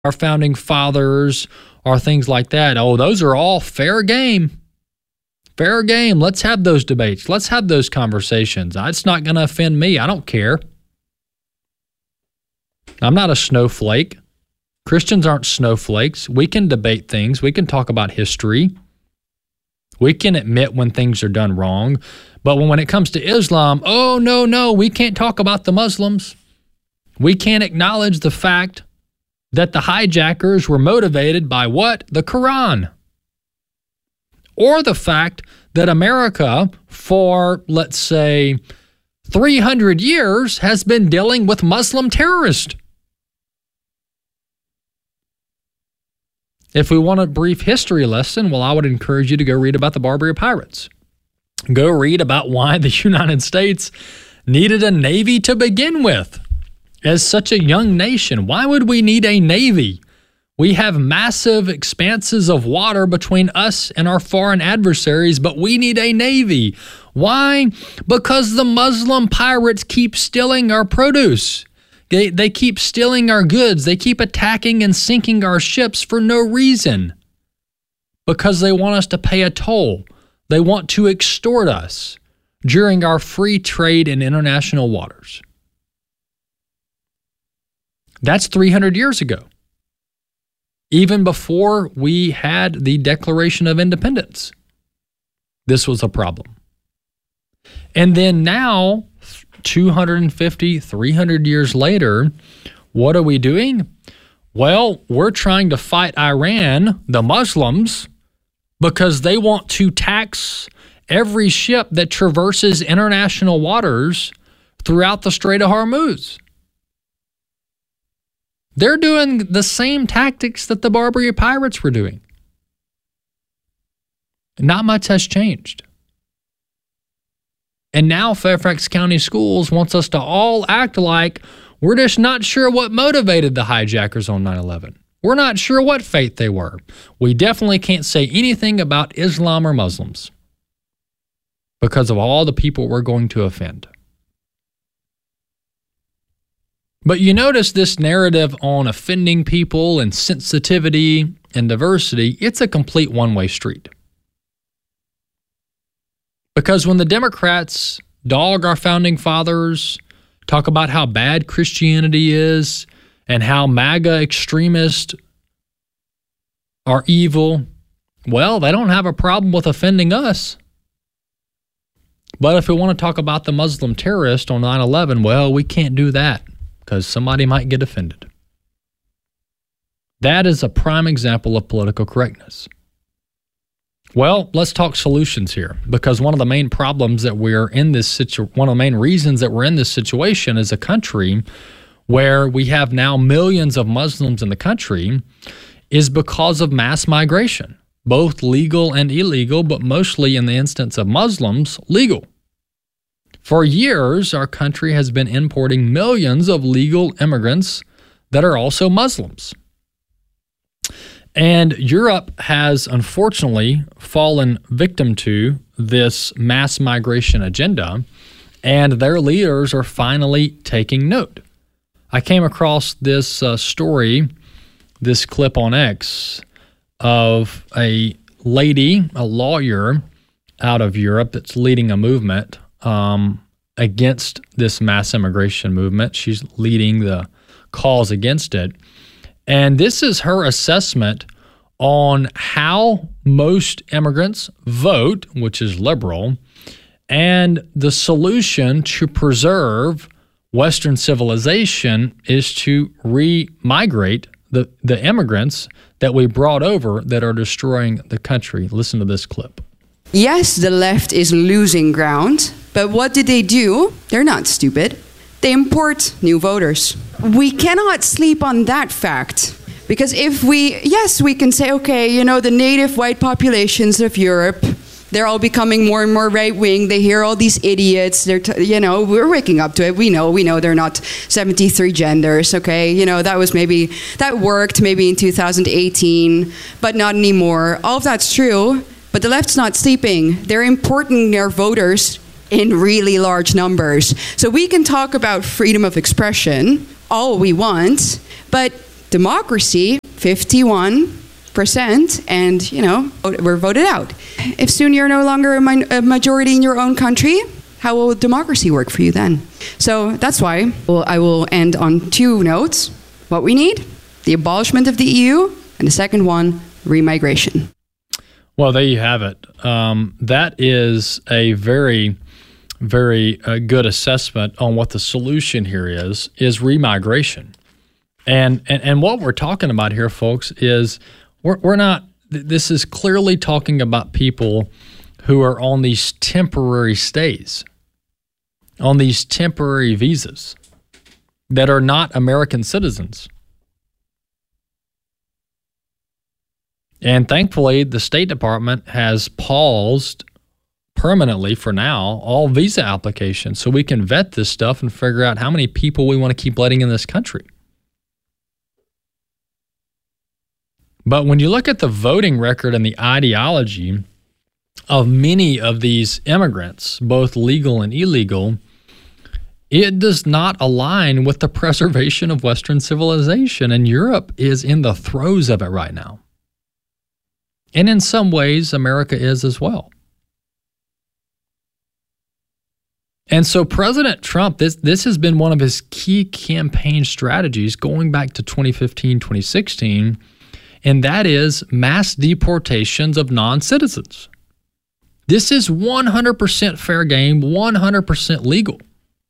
our founding fathers or things like that. Oh, those are all fair game. Fair game. Let's have those debates. Let's have those conversations. It's not going to offend me. I don't care. I'm not a snowflake. Christians aren't snowflakes. We can debate things. We can talk about history. We can admit when things are done wrong. But when it comes to Islam, oh, no, we can't talk about the Muslims. We can't acknowledge the fact that the hijackers were motivated by what? The Quran. Or the fact that America, for, let's say, 300 years, has been dealing with Muslim terrorists. If we want a brief history lesson, well, I would encourage you to go read about the Barbary Pirates. Go read about why the United States needed a navy to begin with. As such a young nation, why would we need a navy? We have massive expanses of water between us and our foreign adversaries, but we need a navy. Why? Because the Muslim pirates keep stealing our produce. They keep stealing our goods. They keep attacking and sinking our ships for no reason. Because they want us to pay a toll. They want to extort us during our free trade in international waters. That's 300 years ago. Even before we had the Declaration of Independence, this was a problem. And then now, 250, 300 years later, what are we doing? Well, we're trying to fight Iran, the Muslims, because they want to tax every ship that traverses international waters throughout the Strait of Hormuz. They're doing the same tactics that the Barbary Pirates were doing. Not much has changed. And now Fairfax County Schools wants us to all act like we're just not sure what motivated the hijackers on 9/11. We're not sure what faith they were. We definitely can't say anything about Islam or Muslims because of all the people we're going to offend. But you notice this narrative on offending people and sensitivity and diversity, it's a complete one-way street. Because when the Democrats dog our founding fathers, talk about how bad Christianity is and how MAGA extremists are evil, well, they don't have a problem with offending us. But if we want to talk about the Muslim terrorist on 9/11, well, we can't do that because somebody might get offended. That is a prime example of political correctness. Well, let's talk solutions here, because one of the main problems that we're in this one of the main reasons that we're in this situation is a country where we have now millions of Muslims in the country is because of mass migration, both legal and illegal, but mostly in the instance of Muslims, legal. For years, our country has been importing millions of legal immigrants that are also Muslims. And Europe has unfortunately fallen victim to this mass migration agenda, and their leaders are finally taking note. I came across this story, this clip on X, of a lady, a lawyer out of Europe that's leading a movement against this mass immigration movement. She's leading the cause against it. And this is her assessment on how most immigrants vote, which is liberal, and the solution to preserve Western civilization is to re-migrate the immigrants that we brought over that are destroying the country. Listen to this clip. Yes, the left is losing ground, but what did they do? They're not stupid. They import new voters. We cannot sleep on that fact. Because we can say, okay, the native white populations of Europe, they're all becoming more and more right-wing. They hear all these idiots. We're waking up to it. We know they're not 73 genders, okay? That worked maybe in 2018, but not anymore. All of that's true, but the left's not sleeping. They're importing their voters in really large numbers. So we can talk about freedom of expression all we want, but democracy, 51%, and, we're voted out. If soon you're no longer a majority in your own country, how will democracy work for you then? So that's why I will end on two notes. What we need, the abolishment of the EU, and the second one, remigration. Well, there you have it. That is a very, very good assessment on what the solution here is remigration. And what we're talking about here, folks, is we're not, this is clearly talking about people who are on these temporary stays, on these temporary visas that are not American citizens. And thankfully, the State Department has paused permanently for now all visa applications so we can vet this stuff and figure out how many people we want to keep letting in this country. But when you look at the voting record and the ideology of many of these immigrants, both legal and illegal, it does not align with the preservation of Western civilization. And Europe is in the throes of it right now. And in some ways, America is as well. And so President Trump, this has been one of his key campaign strategies going back to 2015, 2016, and that is mass deportations of non-citizens. This is 100% fair game, 100% legal.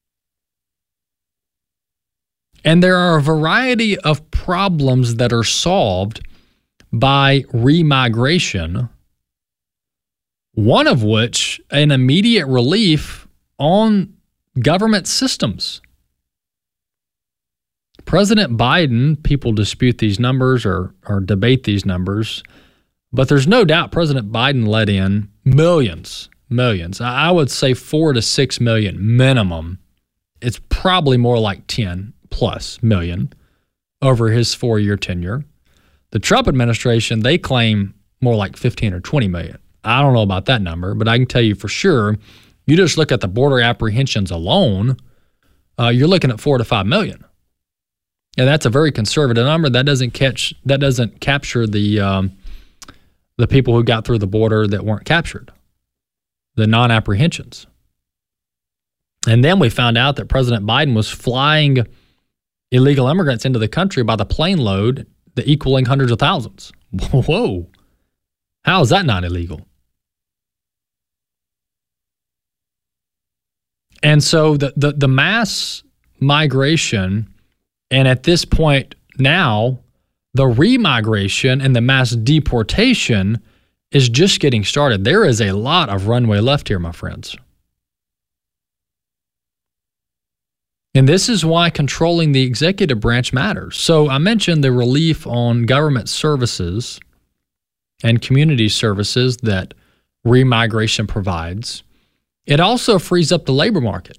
And there are a variety of problems that are solved by remigration, one of which an immediate relief on government systems. President Biden, people dispute these numbers or debate these numbers, but there's no doubt President Biden let in millions. I would say 4 to 6 million minimum. It's probably more like 10 plus million over his 4-year tenure. The Trump administration, they claim more like 15 or 20 million. I don't know about that number, but I can tell you for sure, you just look at the border apprehensions alone, you're looking at 4 to 5 million. And that's a very conservative number. That doesn't capture the people who got through the border that weren't captured, the non-apprehensions. And then we found out that President Biden was flying illegal immigrants into the country by the plane load, equaling hundreds of thousands. Whoa. How is that not illegal? And so the mass migration, and at this point now, the remigration and the mass deportation is just getting started. There is a lot of runway left here, my friends. And this is why controlling the executive branch matters. So I mentioned the relief on government services and community services that remigration provides. It also frees up the labor market.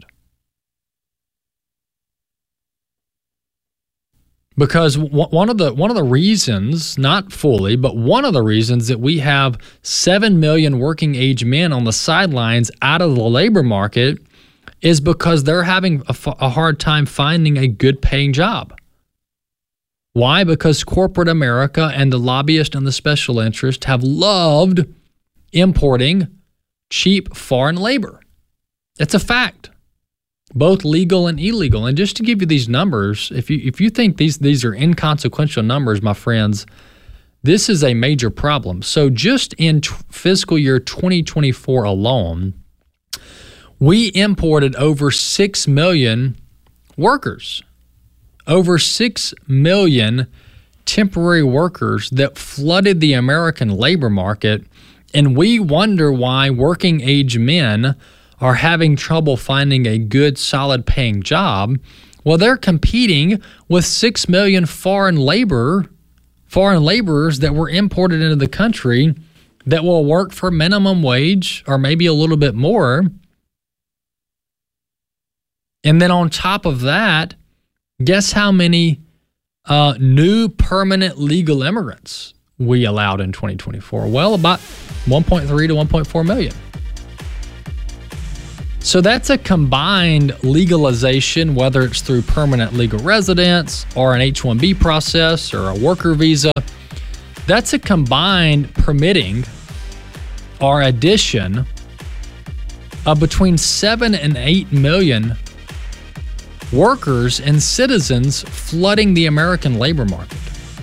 Because one of the reasons, not fully, but one of the reasons that we have 7 million working age men on the sidelines out of the labor market is because they're having a hard time finding a good paying job. Why? Because corporate America and the lobbyists and the special interests have loved importing cheap foreign labor. It's a fact, both legal and illegal. And just to give you these numbers, if you think these are inconsequential numbers, my friends, this is a major problem. So just in fiscal year 2024 alone, we imported over 6 million workers, over 6 million temporary workers that flooded the American labor market. And we wonder why working age men are having trouble finding a good, solid paying job. Well, they're competing with 6 million foreign laborers that were imported into the country that will work for minimum wage or maybe a little bit more. And then on top of that, guess how many new permanent legal immigrants we allowed in 2024? Well, about 1.3 to 1.4 million. So that's a combined legalization, whether it's through permanent legal residence or an H-1B process or a worker visa. That's a combined permitting or addition of between 7 and 8 million workers and citizens flooding the American labor market.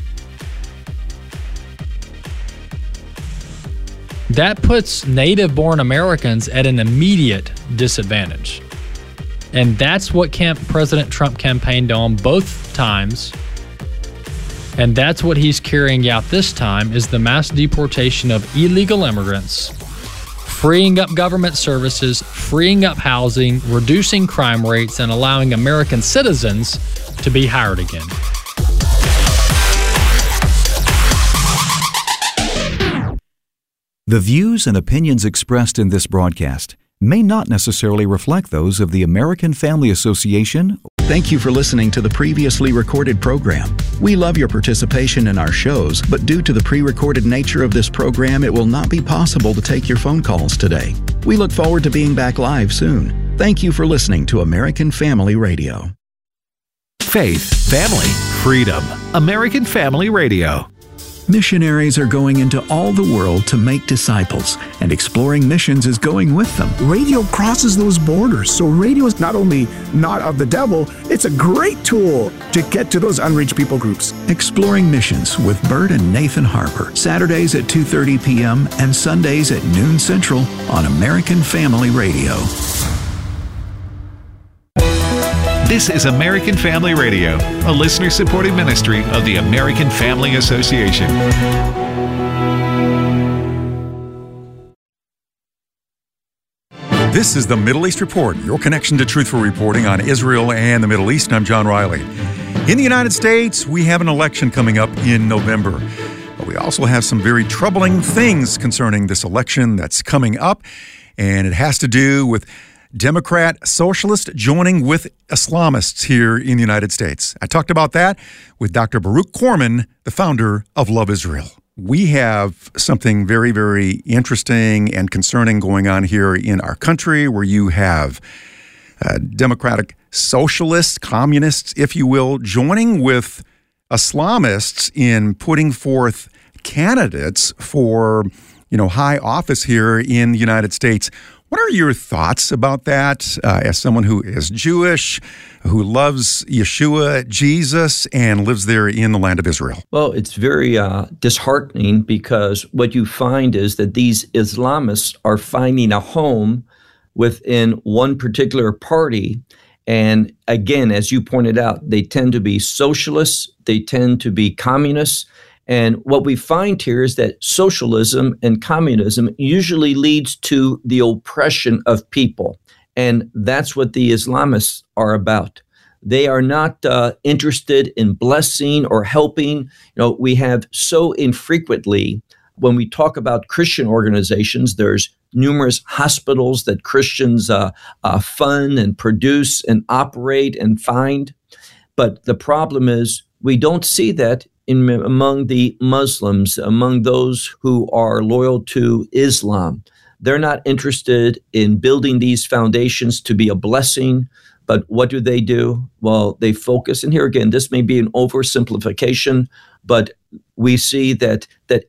That puts native-born Americans at an immediate disadvantage. And that's what President Trump campaigned on both times. And that's what he's carrying out this time, is the mass deportation of illegal immigrants, freeing up government services, freeing up housing, reducing crime rates, and allowing American citizens to be hired again. The views and opinions expressed in this broadcast may not necessarily reflect those of the American Family Association. Thank you for listening to the previously recorded program. We love your participation in our shows, but due to the pre-recorded nature of this program, it will not be possible to take your phone calls today. We look forward to being back live soon. Thank you for listening to American Family Radio. Faith, family, freedom. American Family Radio. Missionaries are going into all the world to make disciples, and Exploring Missions is going with them. Radio crosses those borders, so radio is not only not of the devil, it's a great tool to get to those unreached people groups. Exploring Missions with Bert and Nathan Harper, Saturdays at 2:30 p.m. and Sundays at noon Central on American Family Radio. This is American Family Radio, a listener-supported ministry of the American Family Association. This is the Middle East Report, your connection to truthful reporting on Israel and the Middle East. I'm John Riley. In the United States, we have an election coming up in November. But we also have some very troubling things concerning this election that's coming up, and it has to do with Democrat socialists joining with Islamists here in the United States. I talked about that with Dr. Baruch Corman, the founder of Love Israel. We have something very, very interesting and concerning going on here in our country, where you have democratic socialists, communists, if you will, joining with Islamists in putting forth candidates for, high office here in the United States. What are your thoughts about that as someone who is Jewish, who loves Yeshua, Jesus, and lives there in the land of Israel? Well, it's very disheartening, because what you find is that these Islamists are finding a home within one particular party. And again, as you pointed out, they tend to be socialists, they tend to be communists. And what we find here is that socialism and communism usually leads to the oppression of people. And that's what the Islamists are about. They are not interested in blessing or helping. We have so infrequently, when we talk about Christian organizations, there's numerous hospitals that Christians fund and produce and operate and find. But the problem is, we don't see that among the Muslims, among those who are loyal to Islam. They're not interested in building these foundations to be a blessing. But what do? Well, they focus, and here again, this may be an oversimplification, but we see that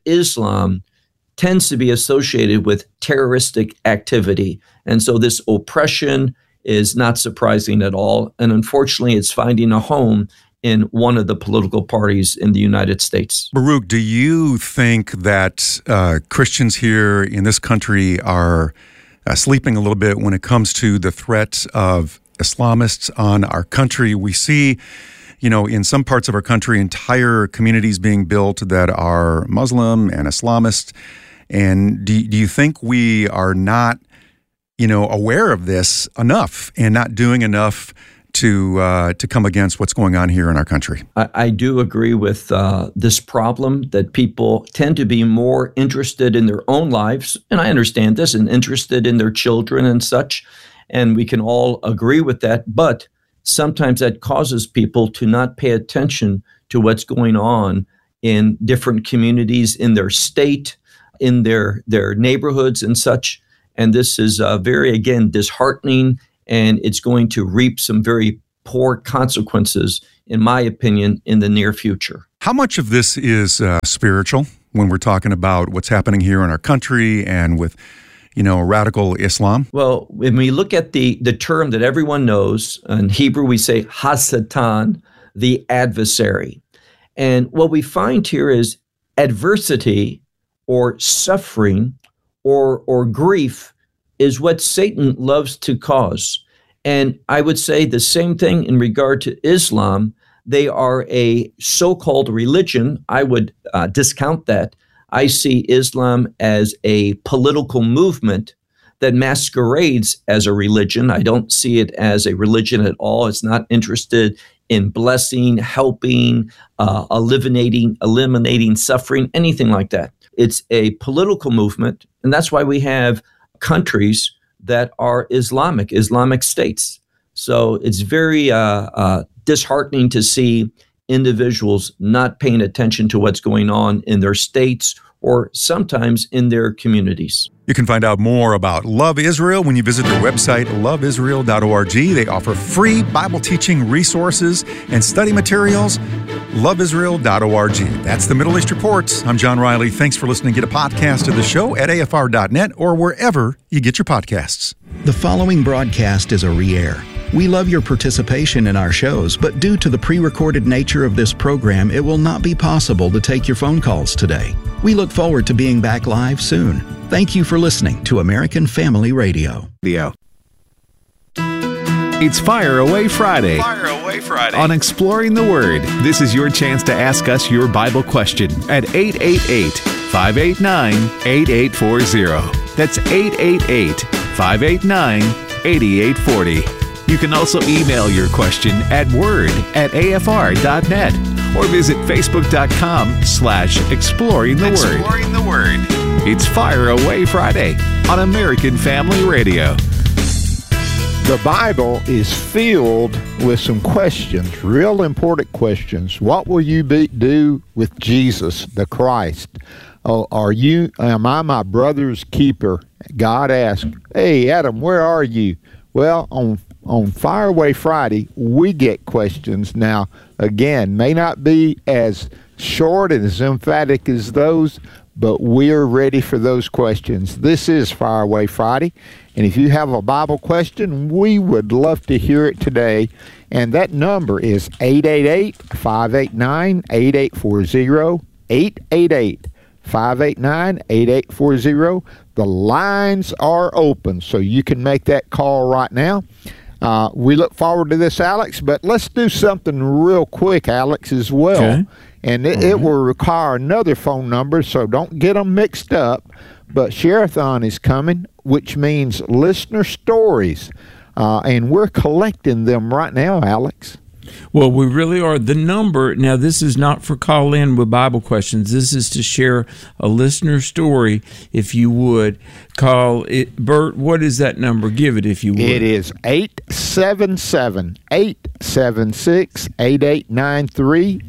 Islam tends to be associated with terroristic activity. And so this oppression is not surprising at all. And unfortunately, it's finding a home in one of the political parties in the United States. Baruch, do you think that Christians here in this country are sleeping a little bit when it comes to the threat of Islamists on our country? We see, in some parts of our country, entire communities being built that are Muslim and Islamist. And do you think we are not, aware of this enough and not doing enough to come against what's going on here in our country? I do agree with this problem, that people tend to be more interested in their own lives, and I understand this, and interested in their children and such, and we can all agree with that, but sometimes that causes people to not pay attention to what's going on in different communities, in their state, in their neighborhoods and such. And this is very, again, disheartening, and it's going to reap some very poor consequences, in my opinion, in the near future. How much of this is spiritual when we're talking about what's happening here in our country and with, radical Islam? Well, when we look at the term that everyone knows, in Hebrew we say Hasatan, the adversary. And what we find here is adversity or suffering or grief is what Satan loves to cause. And I would say the same thing in regard to Islam. They are a so-called religion. I would discount that. I see Islam as a political movement that masquerades as a religion. I don't see it as a religion at all. It's not interested in blessing, helping, eliminating suffering, anything like that. It's a political movement, and that's why we have countries that are Islamic states. So it's very disheartening to see individuals not paying attention to what's going on in their states or sometimes in their communities. You can find out more about Love Israel when you visit their website, loveisrael.org. They offer free Bible teaching resources and study materials. loveisrael.org. That's the Middle East Report. I'm John Riley. Thanks for listening. Get a podcast of the show at afr.net or wherever you get your podcasts. The following broadcast is a re-air. We love your participation in our shows, but due to the pre-recorded nature of this program, it will not be possible to take your phone calls today. We look forward to being back live soon. Thank you for listening to American Family Radio. It's Fire Away Friday. Fire Away Friday. On Exploring the Word. This is your chance to ask us your Bible question at 888-589-8840. That's 888-589-8840. You can also email your question at word@afr.net or visit facebook.com/exploring the word. Exploring the Word. It's Fire Away Friday on American Family Radio. The Bible is filled with some questions, real important questions. What will you do with Jesus, the Christ? Am I my brother's keeper? God asked, hey, Adam, where are you? Well, on Fire Away Friday, we get questions. Now, again, may not be as short and as emphatic as those, but we're ready for those questions. This is Fire Away Friday, and if you have a Bible question, we would love to hear it today. And that number is 888-589-8840, 888-589-8840. The lines are open, so you can make that call right now. We look forward to this, Alex, but let's do something real quick, Alex, as well. Okay. And it will require another phone number, so don't get them mixed up. But Share-a-thon is coming, which means listener stories, and we're collecting them right now, Alex. Well, we really are. The number, now this is not for call in with Bible questions. This is to share a listener story, if you would. Call it. Bert, what is that number? Give it if you would. It is 877-876-8893,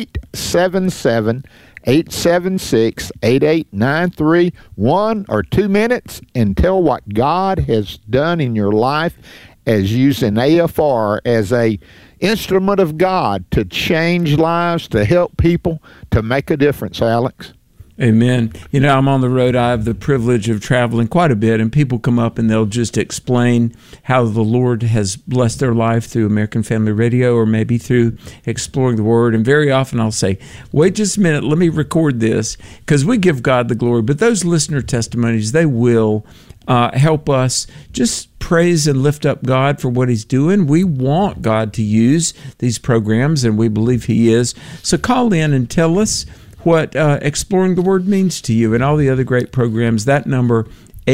877-876-8893. 1 or 2 minutes and tell what God has done in your life as using AFR as a instrument of God to change lives, to help people, to make a difference, Alex. Amen. You know, I'm on the road. I have the privilege of traveling quite a bit, and people come up and they'll just explain how the Lord has blessed their life through American Family Radio or maybe through Exploring the Word. And very often I'll say, wait just a minute, let me record this, because we give God the glory. But those listener testimonies, they will help us just praise and lift up God for what He's doing. We want God to use these programs, and we believe He is. So call in and tell us what Exploring the Word means to you and all the other great programs. That number,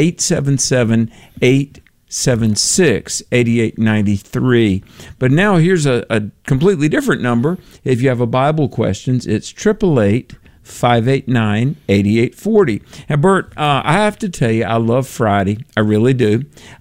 877-876-8893. But now here's a completely different number. If you have a Bible question, it's 888-589-8840. And Bert, I have to tell you, I love Friday. I really do.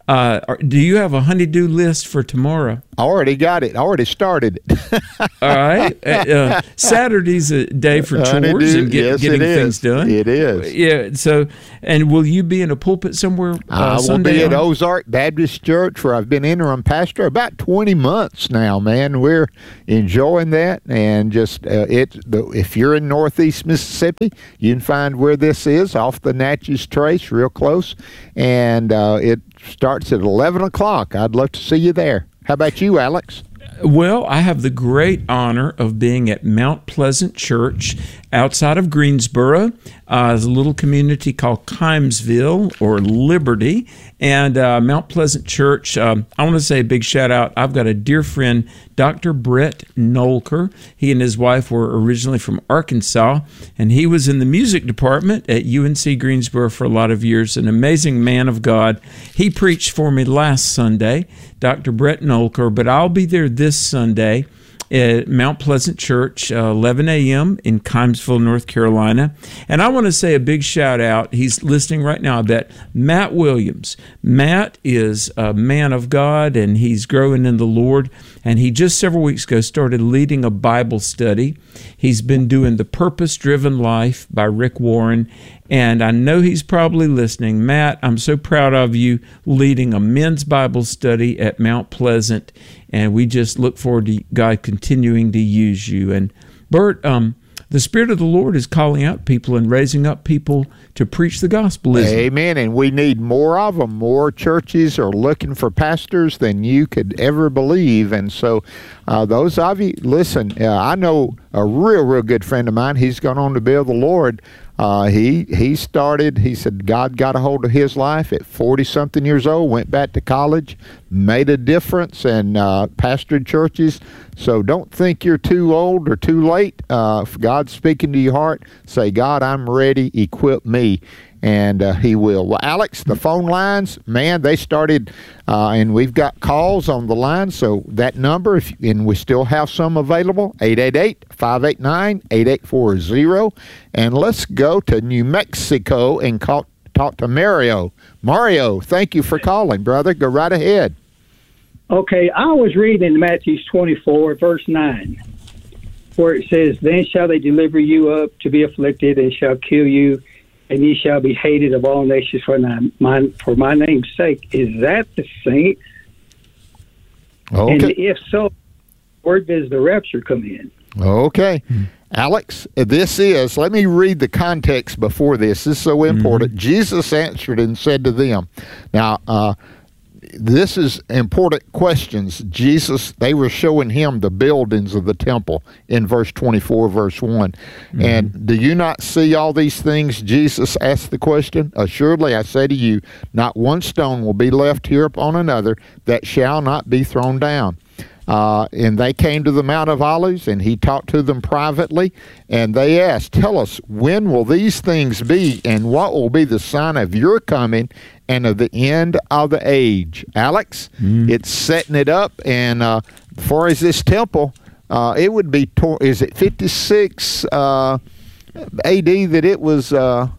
Do you have a honey-do list for tomorrow? I already got it. I already started it. All right. Saturday's a day for chores and getting things done. It is. Yeah. So, and will you be in a pulpit somewhere I will be at Ozark Baptist Church, where I've been interim pastor about 20 months now, man. We're enjoying that. And just if you're in Northeast Mississippi, you can find where this is, off the Natchez Trace, real close. And it starts at 11 o'clock. I'd love to see you there. How about you, Alex? Well, I have the great honor of being at Mount Pleasant Church outside of Greensboro. There's a little community called Kimesville or Liberty. And Mount Pleasant Church, I want to say a big shout out. I've got a dear friend, Dr. Brett Nolker. He and his wife were originally from Arkansas, and he was in the music department at UNC Greensboro for a lot of years. An amazing man of God. He preached for me last Sunday, Dr. Brett Nolker, but I'll be there this Sunday at Mount Pleasant Church, 11 a.m. in Kimesville, North Carolina. And I want to say a big shout out. He's listening right now, I bet. Matt Williams. Matt is a man of God, and he's growing in the Lord. And he just several weeks ago started leading a Bible study. He's been doing The Purpose-Driven Life by Rick Warren. And I know he's probably listening. Matt, I'm so proud of you leading a men's Bible study at Mount Pleasant. And we just look forward to God continuing to use you. And Bert, the Spirit of the Lord is calling out people and raising up people to preach the gospel. Amen. And we need more of them. More churches are looking for pastors than you could ever believe. And so those of you, listen, I know a real good friend of mine. He's gone on to build the Lord. He said God got a hold of his life at 40-something years old, went back to college, made a difference, and pastored churches. So don't think you're too old or too late. If God's speaking to your heart, say, God, I'm ready, equip me, and he will. Well, Alex, the phone lines, man, they started, and we've got calls on the line, so that number, and we still have some available, 888-589-8840, and let's go to New Mexico and talk to Mario. Mario, thank you for calling, brother. Go right ahead. Okay, I was reading Matthew 24, verse 9, where it says, Then shall they deliver you up to be afflicted, and shall kill you, and ye shall be hated of all nations for my name's sake. Is that the saints? Okay. And if so, where does the rapture come in? Okay. Alex, let me read the context before this. This is so important. Jesus answered and said to them, now, this is important questions. They were showing him the buildings of the temple in verse 24, verse 1. And do you not see all these things? Jesus asked the question. Assuredly, I say to you, not one stone will be left here upon another that shall not be thrown down. And they came to the Mount of Olives, and he talked to them privately, and they asked, tell us, when will these things be, and what will be the sign of your coming and of the end of the age? Alex, it's setting it up, and as far as this temple, it would be, is it 56 A.D. that it was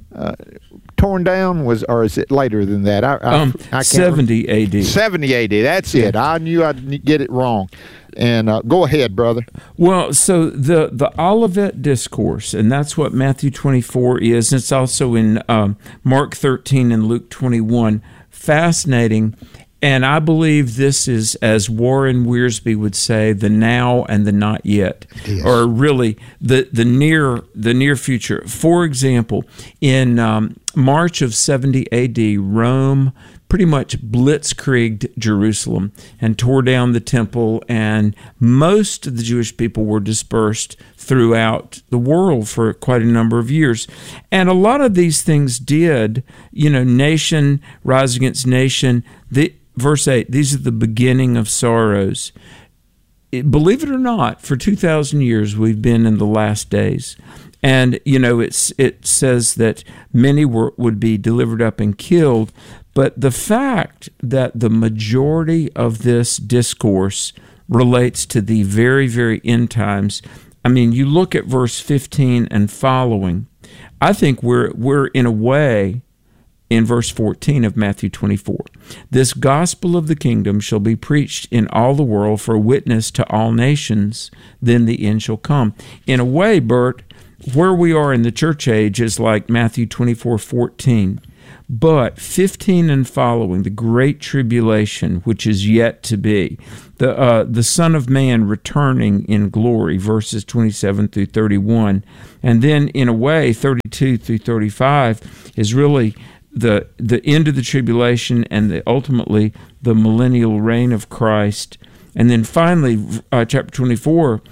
torn down, or is it later than that? I 70 A.D. 70 A.D. That's it. I knew I'd get it wrong. And go ahead, brother. Well, so the Olivet Discourse, and that's what Matthew 24 is. It's also in Mark 13 and Luke 21. Fascinating. And I believe this is, as Warren Wiersbe would say, the now and the not yet, or really the near future. For example, in March of 70 A.D., Rome pretty much blitzkrieged Jerusalem and tore down the temple, and most of the Jewish people were dispersed throughout the world for quite a number of years. And a lot of these things did, nation rise against nation. Verse 8, these are the beginning of sorrows. Believe it or not, for 2,000 years we've been in the last days. And, it says that many would be delivered up and killed. But the fact that the majority of this discourse relates to the very, very end times, I mean, you look at verse 15 and following, I think we're in a way in verse 14 of Matthew 24. This gospel of the kingdom shall be preached in all the world for a witness to all nations, then the end shall come. In a way, Bert, where we are in the church age is like Matthew 24:14. But 15 and following, the great tribulation, which is yet to be, the Son of Man returning in glory, verses 27 through 31. And then, in a way, 32 through 35 is really the end of the tribulation and ultimately the millennial reign of Christ. And then finally, chapter 24,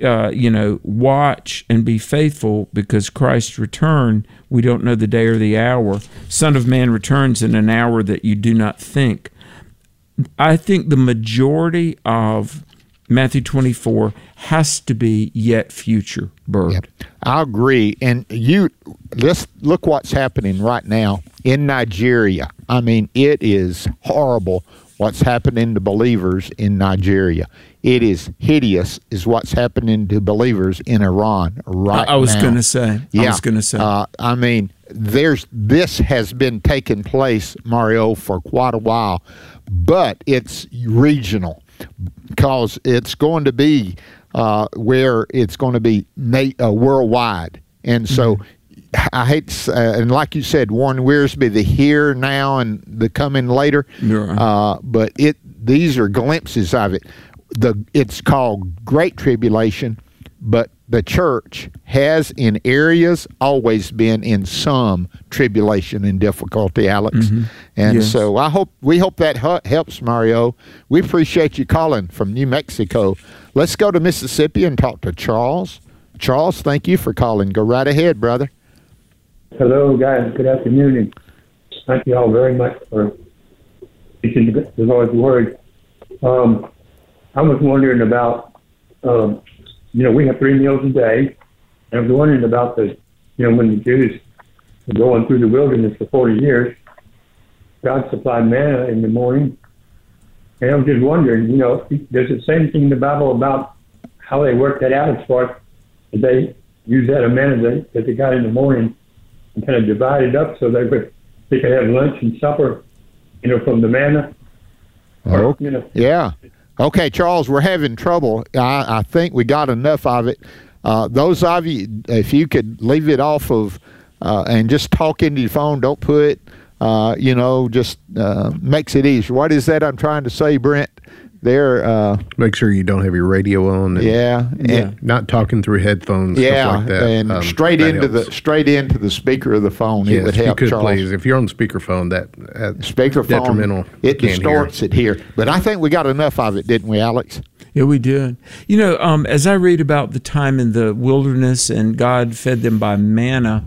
watch and be faithful because Christ's return, we don't know the day or the hour. Son of Man returns in an hour that you do not think. I think the majority of Matthew 24 has to be yet future, Bert. Yep. I agree. And let's look what's happening right now in Nigeria. I mean, it is horrible what's happening to believers in Nigeria. It is hideous is what's happening to believers in Iran right now. I was going to say. I mean, this has been taking place, Mario, for quite a while, but it's regional because it's going to be where it's going to be worldwide. And so I hate to, and like you said, Warren Wiersbe, the here, now, and the coming later, but these are glimpses of it. It's called Great Tribulation, but the church has in areas always been in some tribulation and difficulty, Alex. And so we hope that helps, Mario. We appreciate you calling from New Mexico. Let's go to Mississippi and talk to Charles. Charles, thank you for calling. Go right ahead, brother. Hello, guys. Good afternoon, and thank you all very much for teaching the Lord's Word. I was wondering about, we have 3 meals a day, and I was wondering about when the Jews were going through the wilderness for 40 years, God supplied manna in the morning, and I was just wondering, does it say anything in the Bible about how they worked that out as far as they used that manna that they got in the morning and kind of divided up so they could have lunch and supper, from the manna? Yeah. Okay, Charles, we're having trouble. I think we got enough of it. Those of you, if you could leave it off of and just talk into your phone, don't put, just makes it easier. What is that I'm trying to say, Brent? There. Make sure you don't have your radio on. And not talking through headphones. Yeah, stuff like that. And straight into the speaker of the phone. Yes, it would help, you could, Charles. please. If you're on the speakerphone, speakerphone, detrimental. It distorts it here. But I think we got enough of it, didn't we, Alex? Yeah, we did. As I read about the time in the wilderness and God fed them by manna,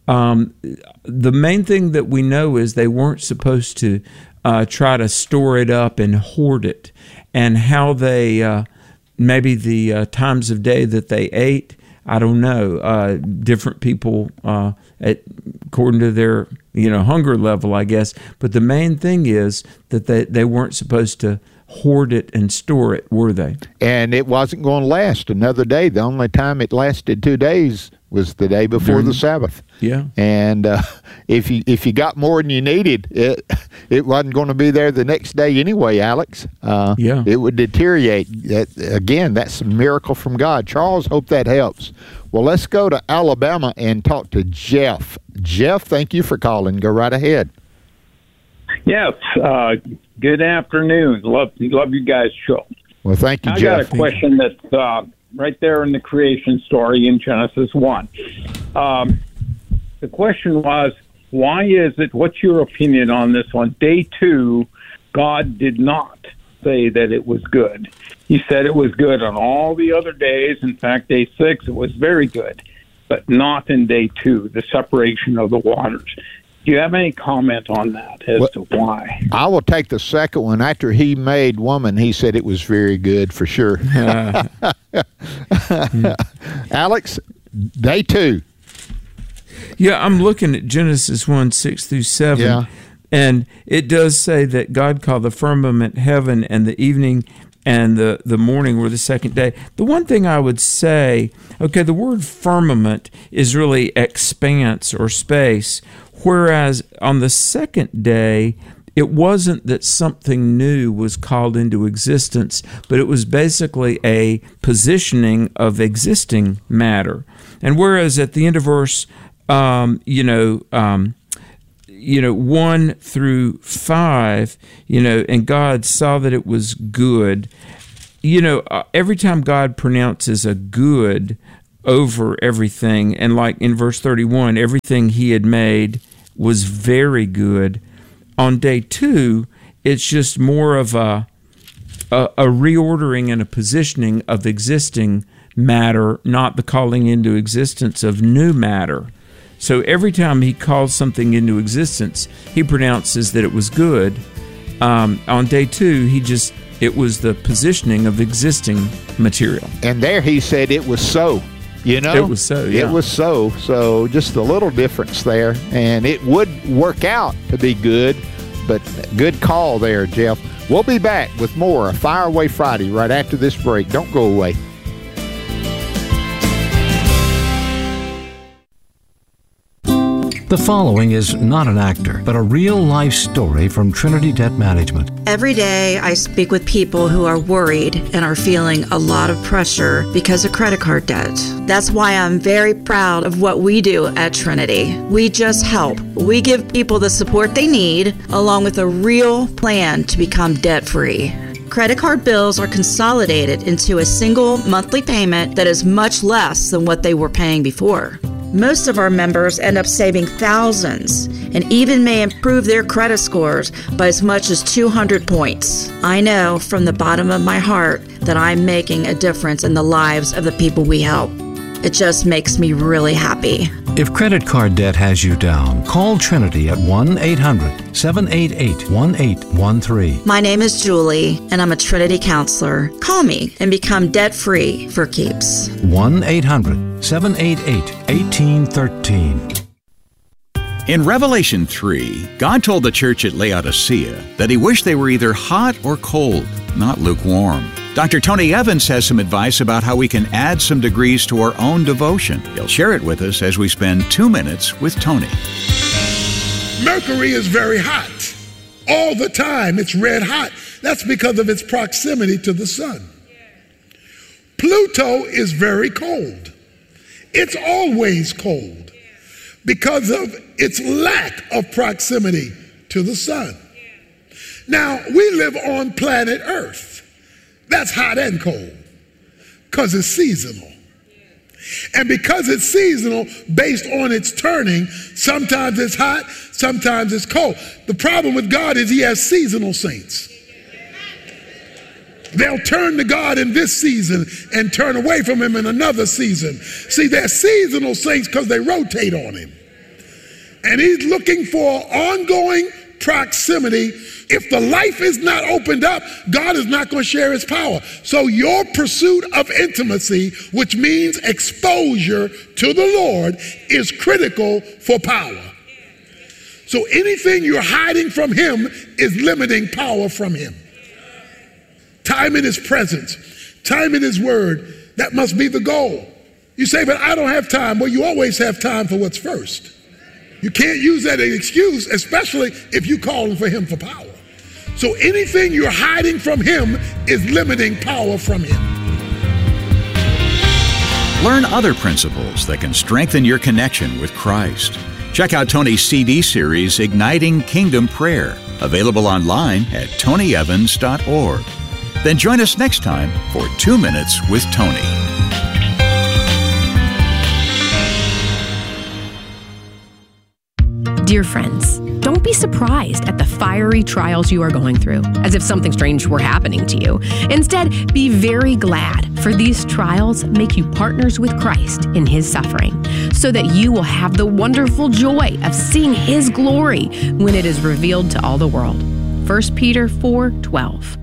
the main thing that we know is they weren't supposed to try to store it up and hoard it. And how they, maybe the times of day that they ate, I don't know. Different people, according to their hunger level, I guess. But the main thing is that they weren't supposed to hoard it and store it, were they? And it wasn't going to last another day. The only time it lasted 2 days was the day before the Sabbath. Yeah. And if you got more than you needed, it wasn't going to be there the next day anyway, Alex. It would deteriorate. Again, that's a miracle from God. Charles, hope that helps. Well, let's go to Alabama and talk to Jeff. Jeff, thank you for calling. Go right ahead. Yes. Good afternoon. Love you guys' show. Well, thank you, Jeff. I got a question that's right there in the creation story in Genesis 1. The question was, why is it, what's your opinion on this one? Day 2, God did not say that it was good. He said it was good on all the other days. In fact, day 6, it was very good, but not in day 2, the separation of the waters. Do you have any comment on that as to why? I will take the second one. After he made woman, he said it was very good for sure. Alex, day 2. Yeah, I'm looking at Genesis 1, 6 through 7. Yeah. And it does say that God called the firmament heaven, and the evening and the morning were the second day. The one thing I would say, okay, the word firmament is really expanse or space, Whereas on the second day, it wasn't that something new was called into existence, but it was basically a positioning of existing matter. And whereas at the end of verse, 1 through 5, and God saw that it was good. Every time God pronounces a good over everything, and like in verse 31, everything He had made was very good. On day 2, it's just more of a reordering and a positioning of existing matter, not the calling into existence of new matter. So every time He calls something into existence, He pronounces that it was good. On day 2, it was the positioning of existing material. And there He said it was so. It was so, yeah. It was so. So just a little difference there. And it would work out to be good, but good call there, Jeff. We'll be back with more of Fire Away Friday right after this break. Don't go away. The following is not an actor, but a real-life story from Trinity Debt Management. Every day I speak with people who are worried and are feeling a lot of pressure because of credit card debt. That's why I'm very proud of what we do at Trinity. We just help. We give people the support they need, along with a real plan to become debt-free. Credit card bills are consolidated into a single monthly payment that is much less than what they were paying before. Most of our members end up saving thousands and even may improve their credit scores by as much as 200 points. I know from the bottom of my heart that I'm making a difference in the lives of the people we help. It just makes me really happy. If credit card debt has you down, call Trinity at 1-800-788-1813. My name is Julie, and I'm a Trinity counselor. Call me and become debt-free for keeps. 1-800-788-1813. In Revelation 3, God told the church at Laodicea that He wished they were either hot or cold, not lukewarm. Dr. Tony Evans has some advice about how we can add some degrees to our own devotion. He'll share it with us as we spend 2 minutes with Tony. Mercury is very hot. All the time, it's red hot. That's because of its proximity to the sun. Pluto is very cold. It's always cold because of its lack of proximity to the sun. Now, we live on planet Earth. That's hot and cold because it's seasonal. And because it's seasonal, based on its turning, sometimes it's hot, sometimes it's cold. The problem with God is He has seasonal saints. They'll turn to God in this season and turn away from Him in another season. See, they're seasonal saints because they rotate on Him. And He's looking for ongoing proximity. If the life is not opened up, God is not going to share His power. So your pursuit of intimacy, which means exposure to the Lord, is critical for power. So anything you're hiding from Him is limiting power from Him. Time in His presence, time in His word, that must be the goal. You say, but I don't have time. Well, you always have time for what's first. You can't use that as an excuse, especially if you're calling for Him for power. So anything you're hiding from Him is limiting power from Him. Learn other principles that can strengthen your connection with Christ. Check out Tony's CD series, Igniting Kingdom Prayer, available online at tonyevans.org. Then join us next time for 2 Minutes with Tony. Dear friends, don't be surprised at the fiery trials you are going through, as if something strange were happening to you. Instead, be very glad, for these trials make you partners with Christ in His suffering, so that you will have the wonderful joy of seeing His glory when it is revealed to all the world. 1 Peter 4:12.